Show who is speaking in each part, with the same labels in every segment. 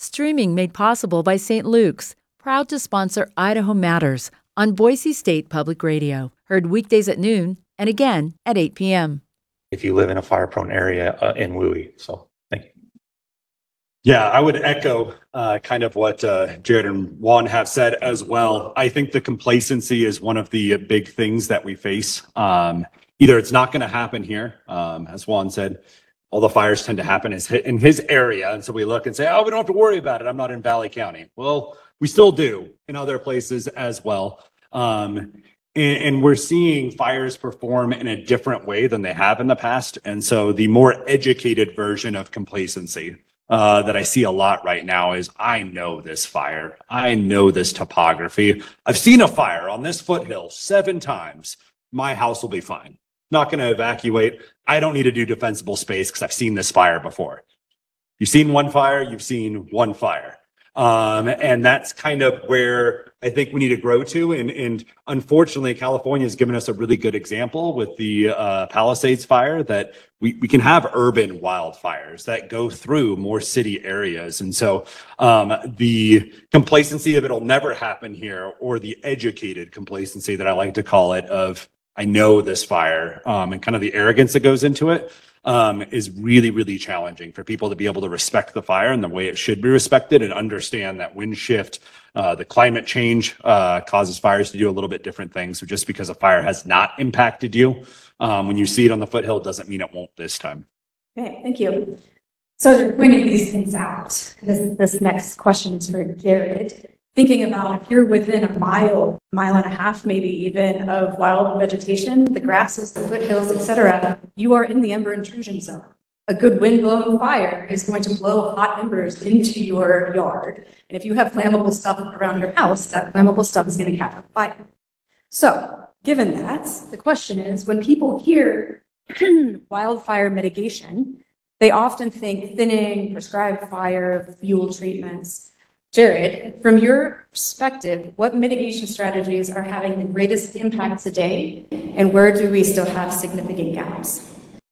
Speaker 1: Streaming made possible by St. Luke's, proud to sponsor Idaho Matters on Boise State Public Radio. Heard weekdays at noon and again at 8 p.m.
Speaker 2: If you live in a fire-prone area in WUI. So thank you.
Speaker 3: Yeah, I would echo kind of what Jared and Juan have said as well. I think the complacency is one of the big things that we face. Either it's not going to happen here, as Juan said, all the fires tend to happen in his area. And so we look and say, oh, we don't have to worry about it. I'm not in Valley County. Well, we still do in other places as well. And we're seeing fires perform in a different way than they have in the past. And so the more educated version of complacency that I see a lot right now is, I know this fire. I know this topography. I've seen a fire on this foothill 7 times. My house will be fine. Not going to evacuate. I don't need to do defensible space because I've seen this fire before. You've seen one fire, you've seen one fire. And that's kind of where I think we need to grow to. And unfortunately, California has given us a really good example with the Palisades fire, that we can have urban wildfires that go through more city areas. And so the complacency of it'll never happen here, or the educated complacency that I like to call it, of I know this fire, and kind of the arrogance that goes into it, is really, really challenging for people to be able to respect the fire and the way it should be respected, and understand that wind shift, the climate change causes fires to do a little bit different things. So just because a fire has not impacted you, when you see it on the foothill, doesn't mean it won't this time.
Speaker 4: Okay, thank you. So to pointing these things out, this next question is for Jared. Thinking about if you're within a mile and a half, maybe even, of wild vegetation, the grasses, the foothills, etc., you are in the ember intrusion zone. A good wind-blown fire is going to blow hot embers into your yard. And if you have flammable stuff around your house, that flammable stuff is going to catch on fire. So, given that, the question is, when people hear wildfire mitigation, they often think thinning, prescribed fire, fuel treatments. Jared, from your perspective, what mitigation strategies are having the greatest impact today, and where do we still have significant gaps?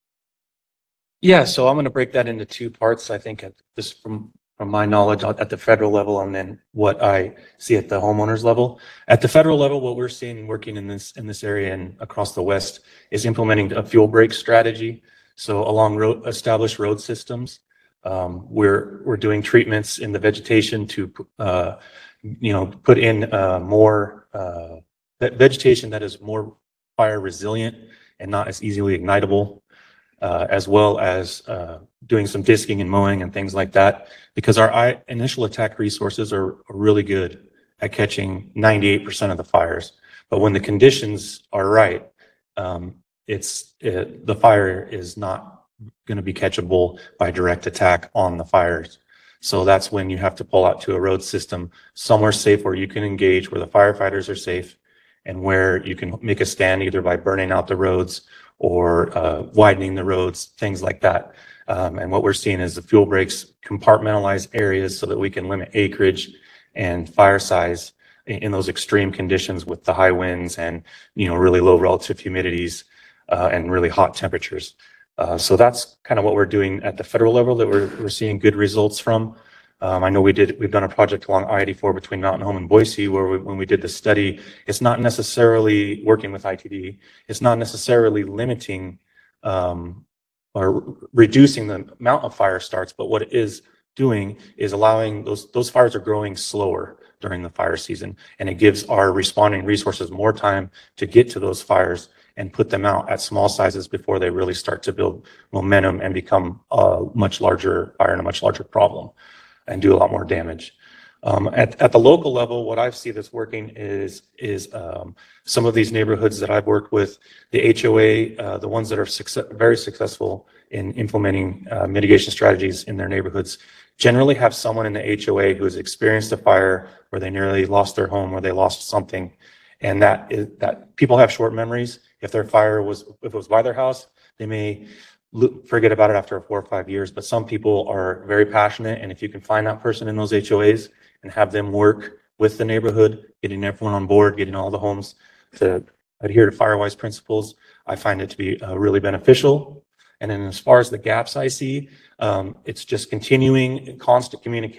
Speaker 2: Yeah, so I'm going to break that into 2 parts. I think just from my knowledge at the federal level, and then what I see at the homeowners level. At the federal level, what we're seeing and working in this area and across the West is implementing a fuel break strategy. So along established road systems, we're doing treatments in the vegetation to put in more vegetation that is more fire resilient and not as easily ignitable, as well as doing some disking and mowing and things like that, because our initial attack resources are really good at catching 98% of the fires. But when the conditions are right, the fire is not going to be catchable by direct attack on the fires. So that's when you have to pull out to a road system somewhere safe, where you can engage, where the firefighters are safe, and where you can make a stand either by burning out the roads or widening the roads, things like that. And what we're seeing is the fuel breaks compartmentalize areas so that we can limit acreage and fire size in those extreme conditions with the high winds and really low relative humidities and really hot temperatures. So that's kind of what we're doing at the federal level that we're seeing good results from. I know we've done a project along I-84 between Mountain Home and Boise, where when we did the study, it's not necessarily working with ITD. It's not necessarily limiting or reducing the amount of fire starts, but what it is doing is allowing those fires are growing slower during the fire season, and it gives our responding resources more time to get to those fires and put them out at small sizes before they really start to build momentum and become a much larger fire and a much larger problem and do a lot more damage. At the local level, what I've seen that's working is some of these neighborhoods that I've worked with, the HOA, the ones that are very successful in implementing mitigation strategies in their neighborhoods, generally have someone in the HOA who has experienced a fire where they nearly lost their home, or they lost something. And that people have short memories. If their fire if it was by their house, they may forget about it after 4 or 5 years. But some people are very passionate, and if you can find that person in those HOAs and have them work with the neighborhood, getting everyone on board, getting all the homes to adhere to FireWise principles, I find it to be really beneficial. And then as far as the gaps I see, it's just continuing constant communication